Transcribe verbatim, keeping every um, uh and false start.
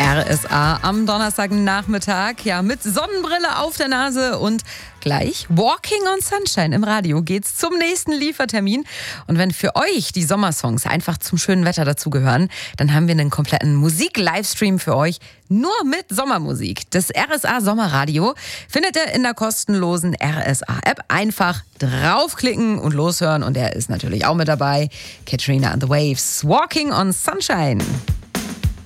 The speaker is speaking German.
R S A am Donnerstagnachmittag, ja, mit Sonnenbrille auf der Nase und gleich Walking on Sunshine im Radio geht's zum nächsten Liefertermin. Und wenn für euch die Sommersongs einfach zum schönen Wetter dazugehören, dann haben wir einen kompletten Musik-Livestream für euch, nur mit Sommermusik. Das R S A Sommerradio findet ihr in der kostenlosen R S A-App. Einfach draufklicken und loshören. Und er ist natürlich auch mit dabei. Katrina and the Waves, Walking on Sunshine.